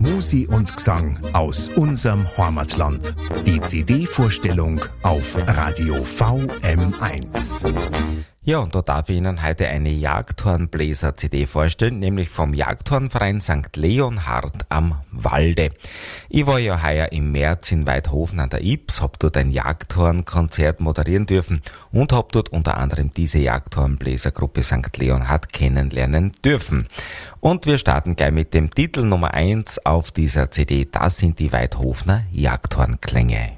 Musi und Gesang aus unserem Heimatland. Die CD-Vorstellung auf Radio VM1. Ja, und da darf ich Ihnen heute eine Jagdhornbläser-CD vorstellen, nämlich vom Jagdhornverein St. Leonhard am Walde. Ich war ja heuer im März in Weidhofen an der Ybbs, hab dort ein Jagdhornkonzert moderieren dürfen und hab dort unter anderem diese Jagdhornbläsergruppe St. Leonhard kennenlernen dürfen. Und wir starten gleich mit dem Titel Nummer 1 auf dieser CD. Das sind die Weidhofener Jagdhornklänge.